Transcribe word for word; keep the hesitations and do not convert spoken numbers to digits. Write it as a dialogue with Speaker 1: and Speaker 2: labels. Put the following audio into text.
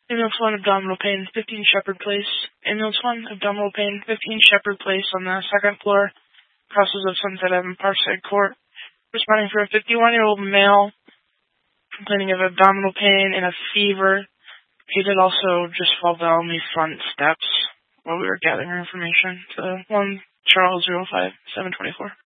Speaker 1: Ambulance one, abdominal pain, fifteen Shepherd Place. Ambulance one, abdominal pain, fifteen Shepherd Place on the second floor, crosses of Sunset Avenue, Parkside Court. Responding for a fifty-one-year-old male complaining of abdominal pain and a fever. He did also just fall down the front steps while we were gathering our information. So one Charles zero five seven twenty four.